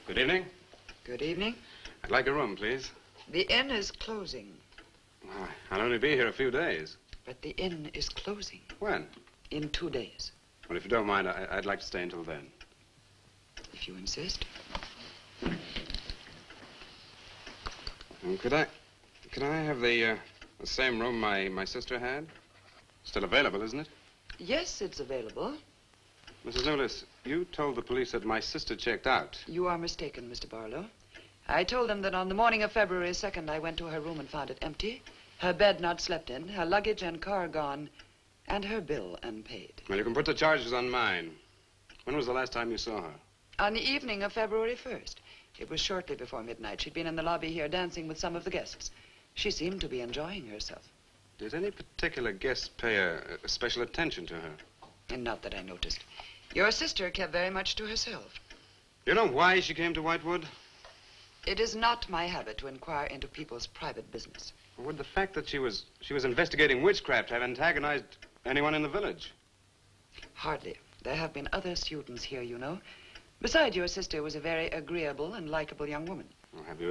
Good evening. Good evening. I'd like a room, please. The inn is closing. Oh, I'll only be here a few days. But the inn is closing. When? In 2 days. Well, if you don't mind, I'd like to stay until then. If you insist. Could I have the same room my sister had? Still available, isn't it? Yes, it's available. Mrs. Newless, you told the police that my sister checked out. You are mistaken, Mr. Barlow. I told them that on the morning of February 2nd, I went to her room and found it empty, her bed not slept in, her luggage and car gone, and her bill unpaid. Well, you can put the charges on mine. When was the last time you saw her? On the evening of February 1st. It was shortly before midnight. She'd been in the lobby here dancing with some of the guests. She seemed to be enjoying herself. Did any particular guest pay a special attention to her? And not that I noticed. Your sister kept very much to herself. You know why she came to Whitewood? It is not my habit to inquire into people's private business. Would the fact that she was investigating witchcraft have antagonized anyone in the village? Hardly. There have been other students here, you know. Besides, your sister was a very agreeable and likable young woman. Well, have you